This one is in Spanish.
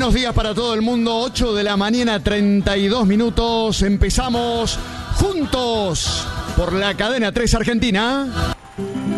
Buenos días para todo el mundo, 8 de la mañana, 32 minutos. Empezamos juntos por la cadena 3 Argentina.